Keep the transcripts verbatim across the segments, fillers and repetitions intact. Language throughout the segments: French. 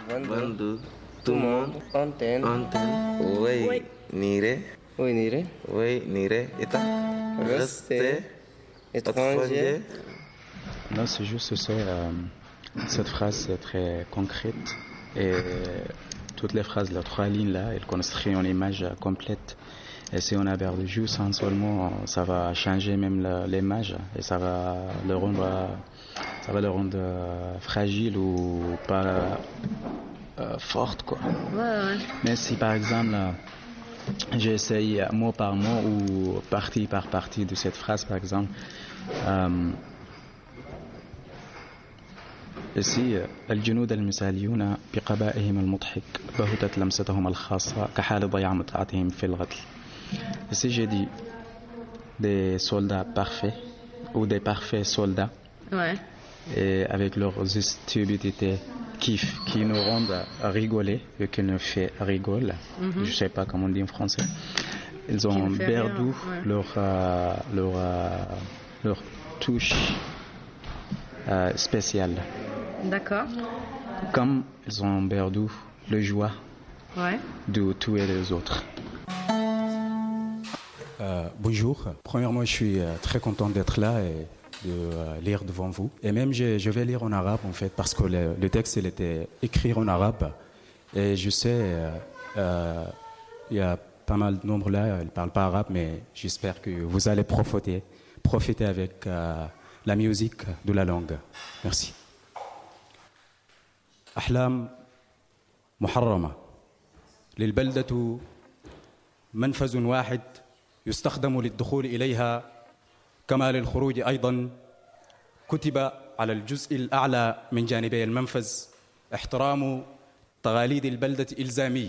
vingt-deux. Tout le monde. Antenne. Antenne. Oui. Nire. Oui, Nire. Oui, Nire. État. Rester. Étranger. Non, c'est juste ça. Euh, cette phrase est très concrète. Et toutes les phrases, les trois lignes là, elles construisent une image complète. Et si on a perdu juste un seul mot, ça va changer même la, l'image et ça va le rendre, ça va le rendre euh, fragile ou pas euh, forte quoi. Ouais, ouais. Mais si par exemple j'essaye mot par mot ou partie par partie de cette phrase par exemple. Euh, ici الجنود المثاليون بقبائهم المضحك بهتت لمستهم الخاصة كحال ضياع متعتهم في الغتل. Ici j'ai dit des soldats parfaits ou des parfaits soldats ouais. Et avec leurs stupidités qui, qui nous rendent rigoler et qui nous fait rigoler. Mm-hmm. Je sais pas comment on dit en français. Ils ont perdu ouais. leur, euh, leur, euh, leur touche euh, spéciale. D'accord. Comme ils ont perdu le joie ouais. de tuer les autres. Euh, bonjour. Premièrement, je suis euh, très content d'être là et de euh, lire devant vous. Et même, je, je vais lire en arabe, en fait, parce que le, le texte, il était écrit en arabe. Et je sais, il euh, euh, y a pas mal de nombres là, ils ne parlent pas arabe, mais j'espère que vous allez profiter, profiter avec euh, la musique de la langue. Merci. أحلام محرمة للبلدة منفذ واحد يستخدم للدخول إليها كما للخروج أيضا. كتب على الجزء الأعلى من جانبي المنفذ احترام تقاليد البلدة إلزامي.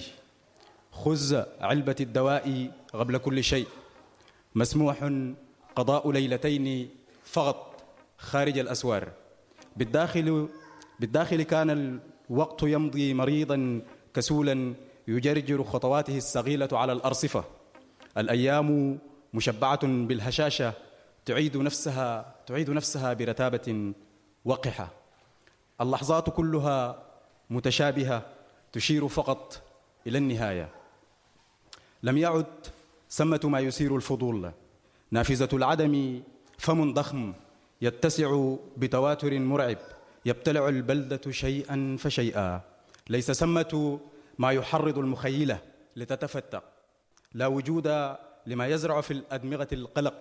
خذ علبة الدواء قبل كل شيء. مسموح قضاء ليلتين فقط خارج الأسوار. بالداخل بالداخل كان الوقت يمضي مريضا كسولا يجرجر خطواته الثقيلة على الأرصفة. الأيام مشبعة بالهشاشة تعيد نفسها تعيد نفسها برتابة وقحة. اللحظات كلها متشابهة تشير فقط إلى النهاية. لم يعد ثمة ما يثير الفضول. نافذة العدم فم ضخم يتسع بتواتر مرعب يبتلع البلدة شيئا فشيئا. ليس ثمة ما يحرض المخيلة لتتفتق. لا وجود لما يزرع في الأدمغة القلق.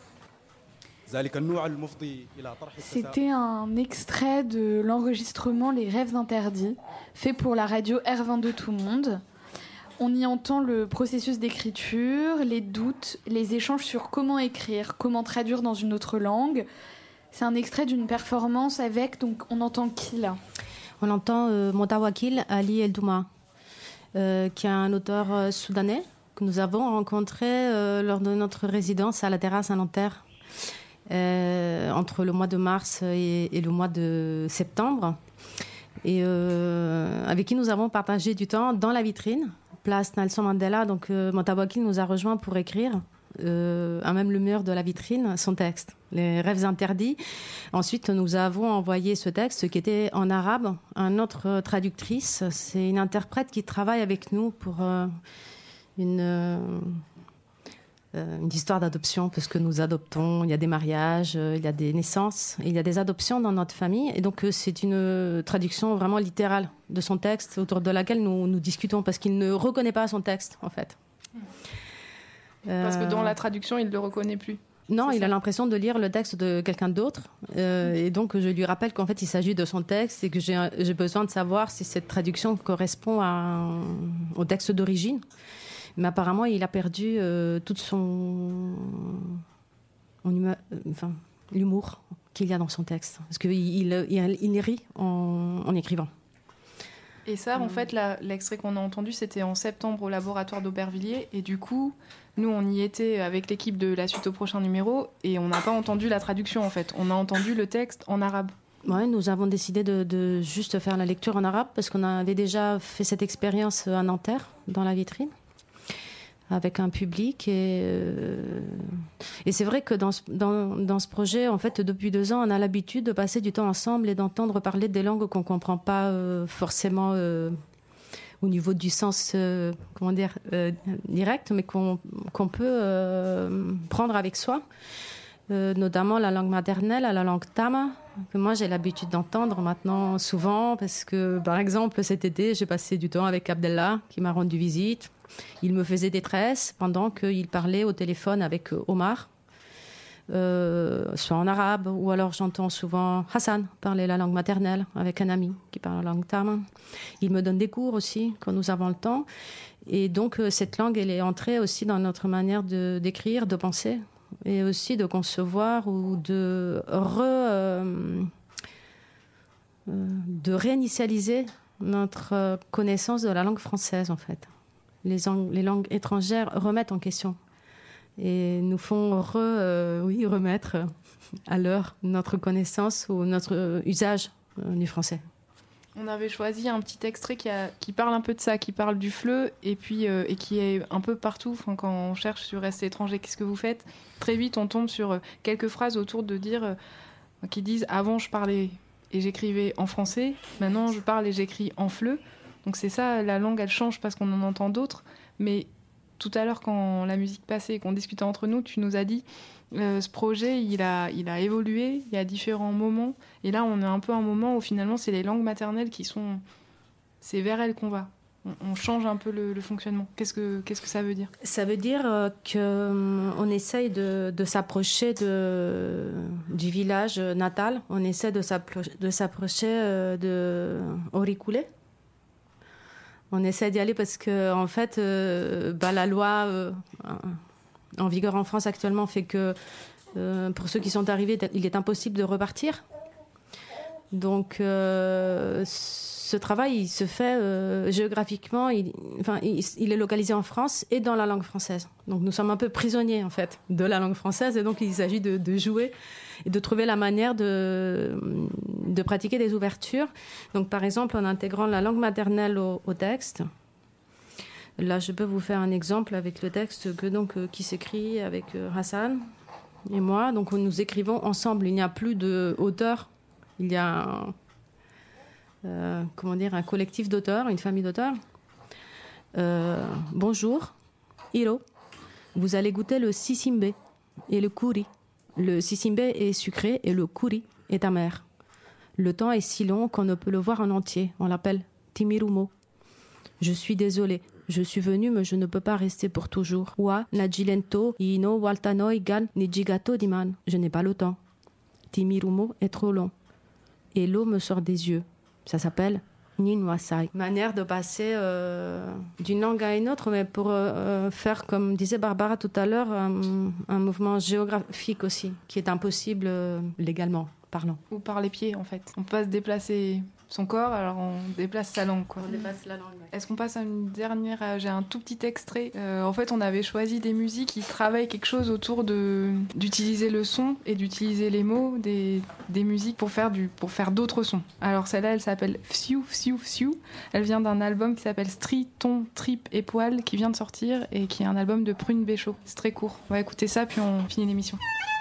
ذلك النوع المفضي إلى طرح. C'était un extrait de l'enregistrement Les Rêves Interdits, fait pour la radio R vingt-deux Tout le Monde. On y entend le processus d'écriture, les doutes, les échanges sur comment écrire, comment traduire dans une autre langue. C'est un extrait d'une performance avec, donc on entend qui là ? On entend euh, Motawakil Ali El Douma, euh, qui est un auteur euh, soudanais que nous avons rencontré euh, lors de notre résidence à la terrasse à Nanterre, euh, entre le mois de mars et, et le mois de septembre, et euh, avec qui nous avons partagé du temps dans la vitrine, place Nelson Mandela. Donc euh, Motawakil nous a rejoints pour écrire euh, à même le mur de la vitrine son texte, Les Rêves Interdits. Ensuite, nous avons envoyé ce texte qui était en arabe à notre traductrice. C'est une interprète qui travaille avec nous pour euh, une, euh, une histoire d'adoption, parce que nous adoptons, il y a des mariages, il y a des naissances, il y a des adoptions dans notre famille. Et donc, c'est une traduction vraiment littérale de son texte autour de laquelle nous, nous discutons, parce qu'il ne reconnaît pas son texte, en fait. Parce que dans la traduction, il ne le reconnaît plus. Non, c'est il ça. a l'impression de lire le texte de quelqu'un d'autre. Euh, et donc, je lui rappelle qu'en fait, il s'agit de son texte et que j'ai, j'ai besoin de savoir si cette traduction correspond à un, au texte d'origine. Mais apparemment, il a perdu euh, tout son... Huma, enfin, l'humour qu'il y a dans son texte. Parce qu'il il, il, il rit en, en écrivant. Et ça, en fait, la, l'extrait qu'on a entendu, c'était en septembre au laboratoire d'Aubervilliers. Et du coup, nous, on y était avec l'équipe de la suite au prochain numéro et on n'a pas entendu la traduction, en fait. On a entendu le texte en arabe. Oui, nous avons décidé de, de juste faire la lecture en arabe parce qu'on avait déjà fait cette expérience à Nanterre, dans la vitrine. avec un public. Et, euh, et c'est vrai que dans ce, dans, dans ce projet, en fait, depuis deux ans, on a l'habitude de passer du temps ensemble et d'entendre parler des langues qu'on ne comprend pas euh, forcément euh, au niveau du sens euh, comment dire, euh, direct, mais qu'on, qu'on peut euh, prendre avec soi. Euh, notamment la langue maternelle, la langue tama, que moi j'ai l'habitude d'entendre maintenant souvent, parce que par exemple cet été j'ai passé du temps avec Abdellah qui m'a rendu visite. Il me faisait des tresses pendant qu'il parlait au téléphone avec Omar, euh, soit en arabe, ou alors j'entends souvent Hassan parler la langue maternelle avec un ami qui parle la langue tama. Il me donne des cours aussi quand nous avons le temps, et donc cette langue elle est entrée aussi dans notre manière de, d'écrire, de penser, et aussi de concevoir ou de, re, euh, de réinitialiser notre connaissance de la langue française, en fait. Les, les langues étrangères remettent en question et nous font re, euh, oui, remettre à l'heure notre connaissance ou notre usage euh, du français. On avait choisi un petit extrait qui, a, qui parle un peu de ça, qui parle du F L E et, puis, euh, et qui est un peu partout. Enfin, quand on cherche sur Rester étranger, qu'est-ce que vous faites ? Très vite, on tombe sur quelques phrases autour de dire, euh, qui disent « Avant, je parlais et j'écrivais en français. Maintenant, je parle et j'écris en F L E. » Donc c'est ça, la langue, elle change parce qu'on en entend d'autres. Mais tout à l'heure, quand la musique passait et qu'on discutait entre nous, tu nous as dit... Euh, ce projet, il a, il a évolué, il y a différents moments. Et là, on est un peu à un moment où finalement, c'est les langues maternelles qui sont... C'est vers elles qu'on va. On, on change un peu le, le fonctionnement. Qu'est-ce que, qu'est-ce que ça veut dire ? Ça veut dire euh, qu'on essaye de, de s'approcher de, du village natal. On essaie de, s'appro- de s'approcher euh, de Auriculé. On essaie d'y aller parce que, en fait, euh, bah, la loi... Euh, en vigueur en France actuellement fait que euh, pour ceux qui sont arrivés, il est impossible de repartir. Donc euh, ce travail, il se fait euh, géographiquement, il, enfin, il, il est localisé en France et dans la langue française. Donc nous sommes un peu prisonniers en fait de la langue française et donc il s'agit de, de jouer et de trouver la manière de, de pratiquer des ouvertures. Donc par exemple en intégrant la langue maternelle au, au texte. Là, je peux vous faire un exemple avec le texte que, donc, euh, qui s'écrit avec euh, Hassan et moi. Donc, nous écrivons ensemble. Il n'y a plus d'auteur. Il y a un, euh, comment dire, un collectif d'auteurs, une famille d'auteurs. Euh, bonjour, Hiro. Vous allez goûter le sisimbe et le kuri. Le sisimbe est sucré et le kuri est amer. Le temps est si long qu'on ne peut le voir en entier. On l'appelle Timirumo. Je suis désolée. Je suis venue, mais je ne peux pas rester pour toujours. Wa najilento ino waltano igan nijigato diman. Je n'ai pas le temps. Timirumo est trop long. Et l'eau me sort des yeux. Ça s'appelle Ninwasai. Manière de passer euh, d'une langue à une autre, mais pour euh, faire, comme disait Barbara tout à l'heure, un, un mouvement géographique aussi, qui est impossible euh, légalement parlant. Ou par les pieds, en fait. On peut pas se déplacer son corps, alors on déplace sa langue, quoi. On déplace la langue. Ouais. Est-ce qu'on passe à une dernière ? J'ai un tout petit extrait. Euh, en fait, on avait choisi des musiques qui travaillent quelque chose autour de d'utiliser le son et d'utiliser les mots des, des musiques pour faire du pour faire d'autres sons. Alors celle-là, elle s'appelle Fsiou Fsiou Fsiou. Elle vient d'un album qui s'appelle Stri, Ton, Trip et Poil qui vient de sortir et qui est un album de Prune Béchaud. C'est très court. On va écouter ça puis on finit l'émission.